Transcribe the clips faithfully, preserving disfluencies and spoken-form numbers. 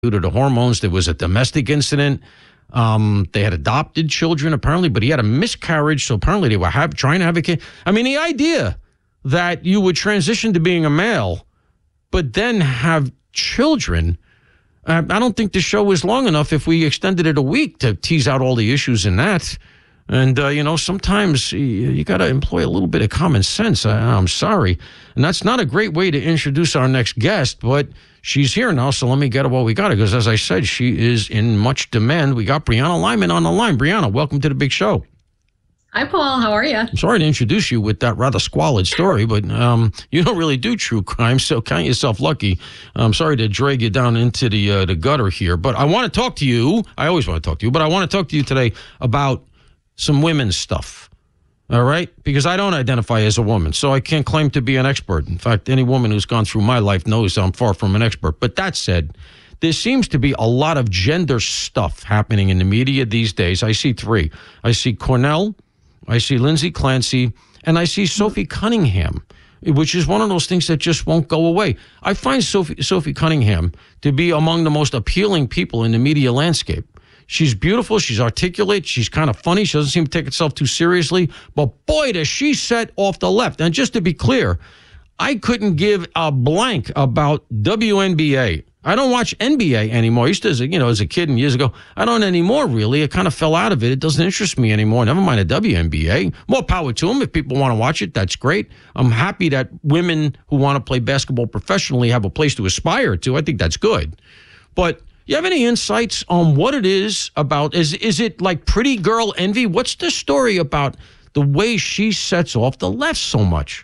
due to the hormones. There was a domestic incident. Um, they had adopted children, apparently, but he had a miscarriage. So apparently they were have, trying to have a kid. I mean, the idea that you would transition to being a male, but then have children, uh, I don't think the show was long enough if we extended it a week to tease out all the issues in that. And, uh, you know, sometimes you, you got to employ a little bit of common sense. I, I'm sorry. And that's not a great way to introduce our next guest, but she's here now, so let me get her while we got her, because as I said, she is in much demand. We got Brianna Lyman on the line. Brianna, welcome to the big show. Hi, Paul. How are you? I'm sorry to introduce you with that rather squalid story, but um, you don't really do true crime, so count yourself lucky. I'm sorry to drag you down into the uh, the gutter here, but I want to talk to you. I always want to talk to you, but I want to talk to you today about some women's stuff. All right? Because I don't identify as a woman, so I can't claim to be an expert. In fact, any woman who's gone through my life knows I'm far from an expert. But that said, there seems to be a lot of gender stuff happening in the media these days. I see three. I see Cornell, I see Lindsay Clancy, and I see Sophie Cunningham, which is one of those things that just won't go away. I find Sophie, Sophie Cunningham to be among the most appealing people in the media landscape. She's beautiful. She's articulate. She's kind of funny. She doesn't seem to take herself too seriously. But boy, does she set off the left. And just to be clear, I couldn't give a blank about W N B A. I don't watch N B A anymore. I used to, as a, you know, as a kid and years ago. I don't anymore, really. I kind of fell out of it. It doesn't interest me anymore. Never mind a W N B A. More power to them. If people want to watch it, that's great. I'm happy that women who want to play basketball professionally have a place to aspire to. I think that's good. But you have any insights on what it is about? Is is it like pretty girl envy? What's the story about the way she sets off the left so much?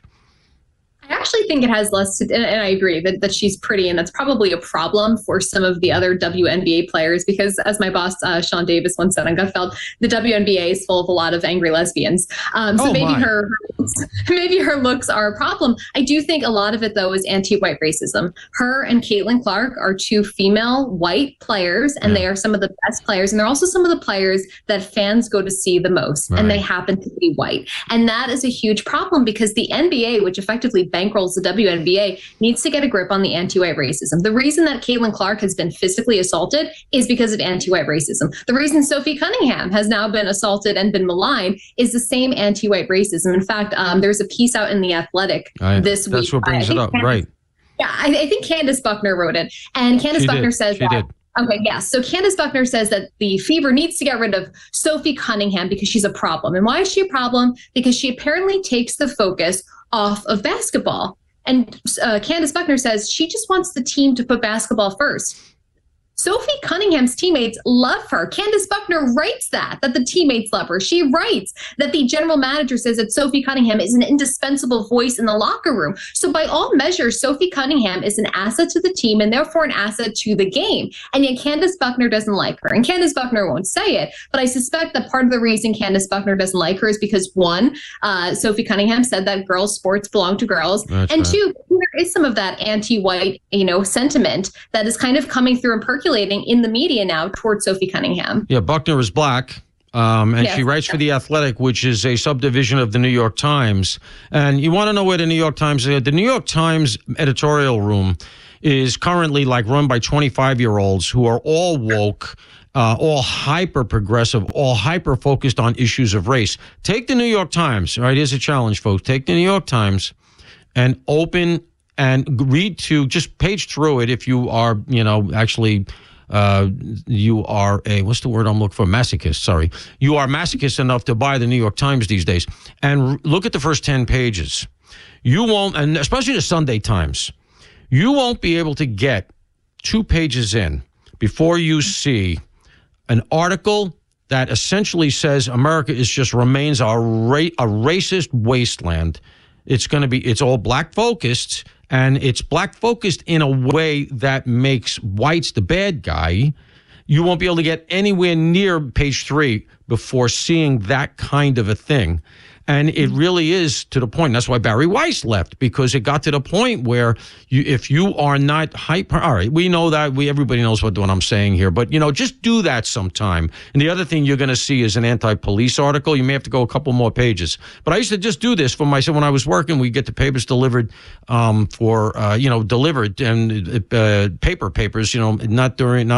I actually think it has less to, and, and I agree that, that she's pretty, and that's probably a problem for some of the other W N B A players, because as my boss, uh, Sean Davis, once said on Gutfeld, the W N B A is full of a lot of angry lesbians. Um, so oh maybe my. her, maybe her looks are a problem. I do think a lot of it, though, is anti-white racism. Her and Caitlin Clark are two female white players, and yeah. they are some of the best players. And they're also some of the players that fans go to see the most, right. and they happen to be white. And that is a huge problem, because the N B A, which effectively bankrolls the W N B A, needs to get a grip on the anti-white racism. The reason that Caitlin Clark has been physically assaulted is because of anti-white racism. The reason Sophie Cunningham has now been assaulted and been maligned is the same anti-white racism. In fact, um, there's a piece out in The Athletic I, this that's week. That's what brings it up, Candace, right? Yeah, I, I think Candace Buckner wrote it. And Candace she Buckner did. says she that. Did. Okay, yes. So Candace Buckner says that the Fever needs to get rid of Sophie Cunningham because she's a problem. And why is she a problem? Because she apparently takes the focus off of basketball. And uh, Candace Buckner says she just wants the team to put basketball first. Sophie Cunningham's teammates love her. Candace Buckner writes that, that the teammates love her. She writes that the general manager says that Sophie Cunningham is an indispensable voice in the locker room. So by all measures, Sophie Cunningham is an asset to the team and therefore an asset to the game. And yet Candace Buckner doesn't like her. And Candace Buckner won't say it, but I suspect that part of the reason Candace Buckner doesn't like her is because, one, uh, Sophie Cunningham said that girls' sports belong to girls. That's and right. two, there is some of that anti-white, you know, sentiment that is kind of coming through and percolating in the media now towards Sophie Cunningham. Yeah, Buckner is black, um, and yes. she writes for The Athletic, which is a subdivision of the New York Times. And you want to know where the New York Times is? The New York Times editorial room is currently like run by twenty-five-year-olds who are all woke, uh, all hyper-progressive, all hyper-focused on issues of race. Take the New York Times. All right, here's a challenge, folks. Take the New York Times and open and read to, just page through it if you are, you know, actually, uh, you are a, what's the word I'm looking for? Masochist, sorry. You are masochist enough to buy the New York Times these days. And r- look at the first ten pages. You won't, and especially the Sunday Times, you won't be able to get two pages in before you see an article that essentially says America is just remains a, ra- a racist wasteland. It's going to be, it's all black focused. And it's black focused in a way that makes whites the bad guy. you won't be able to get anywhere near page three before seeing that kind of a thing. And it really is to the point. That's why Barry Weiss left, because it got to the point where you, if you are not hyper, all right, we know that. We everybody knows what, what I'm saying here, but you know, just do that sometime. And the other thing you're going to see is an anti-police article. You may have to go a couple more pages. But I used to just do this for myself when I was working. We get the papers delivered um, for uh, you know delivered and uh, paper papers. You know, not during not.